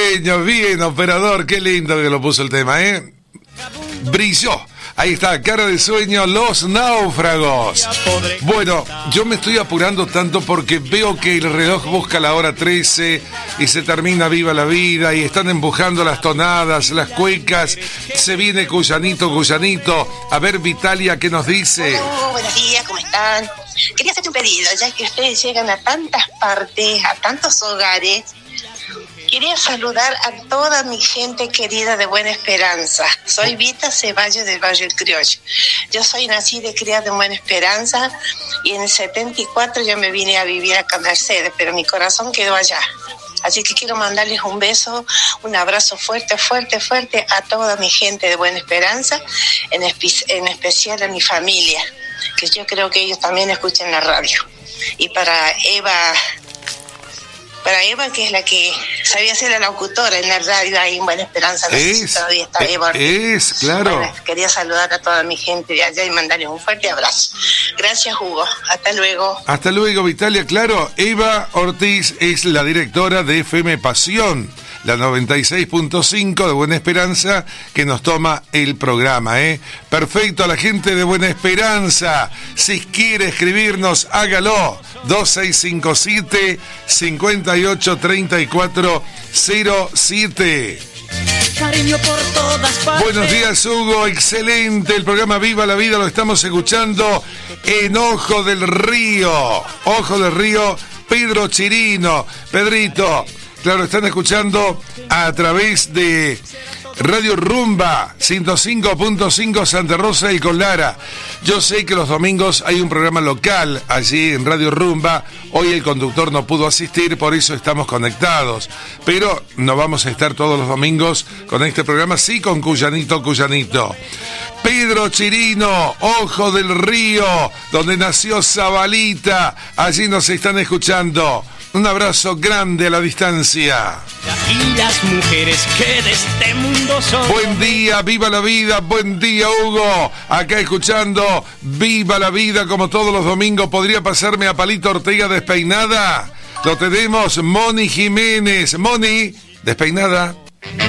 sueños. Bien, operador, qué lindo que lo puso el tema, ¿eh? Brilló. Ahí está, Cara de Sueño, Los Náufragos. Bueno, yo me estoy apurando tanto porque veo que el reloj busca la hora 13 y se termina Viva la Vida y están empujando las tonadas, las cuecas. Se viene Cuyanito. A ver, Vitalia, ¿qué nos dice? Hola, buenos días, ¿cómo están? Quería hacerte un pedido, ya que ustedes llegan a tantas partes, a tantos hogares. Quería saludar a toda mi gente querida de Buena Esperanza. Soy Vita Ceballos del Barrio El Criollo. Yo soy nacida y criada en Buena Esperanza y en el 74 yo me vine a vivir acá a Mercedes, pero mi corazón quedó allá. Así que quiero mandarles un beso, un abrazo fuerte a toda mi gente de Buena Esperanza, en especial a mi familia, que yo creo que ellos también escuchan la radio. Y para Eva, que es la que sabía ser la locutora en la radio ahí en Buena Esperanza, no sé si todavía está Eva. Claro. Bueno, quería saludar a toda mi gente de allá y mandarles un fuerte abrazo. Gracias, Hugo. Hasta luego. Hasta luego, Vitalia. Claro, Eva Ortiz es la directora de FM Pasión, la 96.5 de Buena Esperanza, que nos toma el programa, ¿eh? Perfecto, a la gente de Buena Esperanza, si quiere escribirnos, hágalo. 2657-583407. Cariño por todas partes. Buenos días, Hugo, excelente el programa Viva la Vida, lo estamos escuchando en Ojo del Río, Pedro Chirino. Pedrito, claro, están escuchando a través de Radio Rumba 105.5 Santa Rosa y Colara. Yo sé que los domingos hay un programa local allí en Radio Rumba. Hoy el conductor no pudo asistir, por eso estamos conectados. Pero no vamos a estar todos los domingos con este programa, sí con Cuyanito. Pedro Chirino, Ojo del Río, donde nació Zabalita. Allí nos están escuchando. Un abrazo grande a la distancia. Y las mujeres que de este mundo son. Buen día, viva la vida. Buen día, Hugo. Acá escuchando Viva la Vida como todos los domingos. ¿Podría pasarme a Palito Ortega despeinada? Lo tenemos, Moni Jiménez. Moni, despeinada.